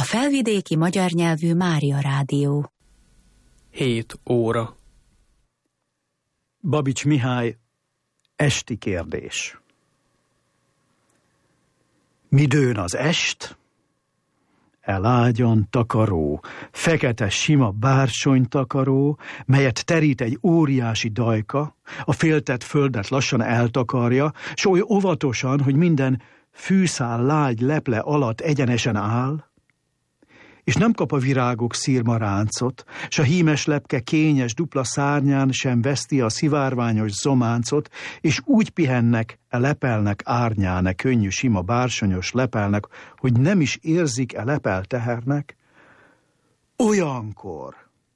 felvidéki magyar nyelvű Mária Rádió. 7 óra. Babics Mihály, esti kérdés. Midőn az est? Elágyan takaró, fekete sima bársonytakaró, melyet terít egy óriási dajka, a féltett földet lassan eltakarja, s oly óvatosan, hogy minden fűszál lágy leple alatt egyenesen áll, és nem kap a virágok szírmaráncot, s a hímes lepke kényes dupla szárnyán sem veszti a szivárványos zománcot, és úgy pihennek, lepelnek árnyán, könnyű sima bársonyos lepelnek, hogy nem is érzik lepel tehernek. Olyankor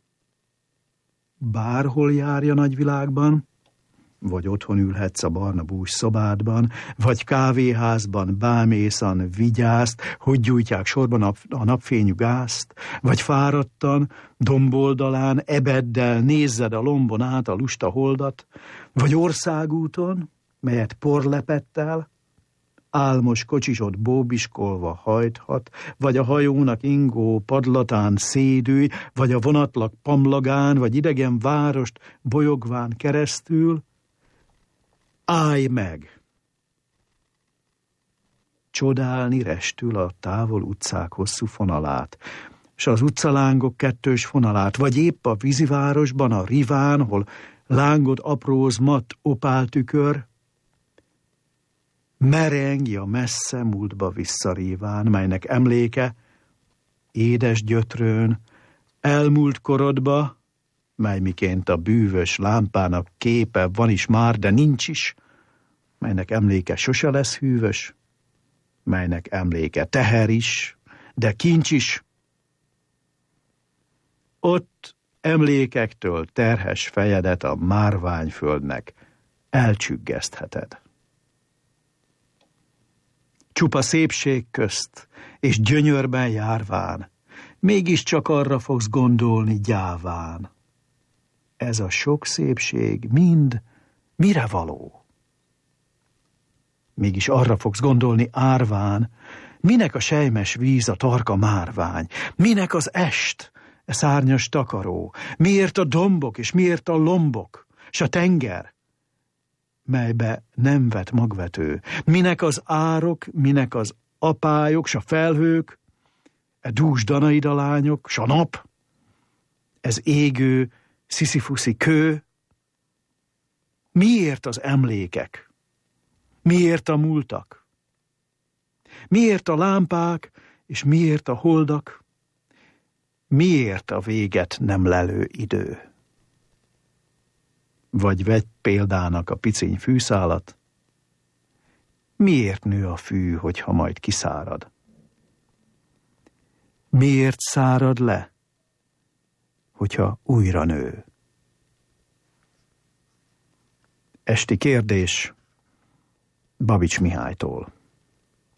bárhol járja nagyvilágban, vagy otthon ülhetsz a barna bús szobádban, vagy kávéházban bámészan vigyázt, hogy gyújtják sorban a napfényű gázt, vagy fáradtan, domboldalán, ebeddel nézzed a lombon át a lusta holdat, vagy országúton, melyet porlepettel, álmos kocsisod bóbiskolva hajthat, vagy a hajónak ingó padlatán szédülj, vagy a vonatlak pamlagán, vagy idegen várost bolyogván keresztül, állj meg! Csodálni restül a távol utcák hosszú fonalát, s az utcalángok kettős fonalát, vagy épp a vízivárosban, a riván, hol lángod apróz mat opáltükör, merengj a messze múltba visszaríván, melynek emléke édes gyötrőn, elmúlt korodba, mely miként a bűvös lámpának képe van is már, de nincs is, melynek emléke sose lesz hűvös, melynek emléke teher is, de kincs is. Ott emlékektől terhes fejedet a márványföldnek elcsüggesztheted. Csupa szépség közt és gyönyörben járván, mégiscsak arra fogsz gondolni gyáván. Ez a sok szépség mind mire való? Mégis arra fogsz gondolni árván, minek a selymes víz, a tarka márvány, minek az est, a szárnyas takaró, miért a dombok és miért a lombok, s a tenger, melybe nem vet magvető, minek az árok, minek az apályok, s a felhők, e dús danaida lányok, s a nap, ez égő, sziszifuszi kő. Miért az emlékek? Miért a múltak? Miért a lámpák, és miért a holdak? Miért a véget nem lelő idő? Vagy vegy példának a piciny fűszálat. Miért nő a fű, hogyha majd kiszárad? Miért szárad le, hogyha újra nő? Esti kérdés Babics Mihálytól.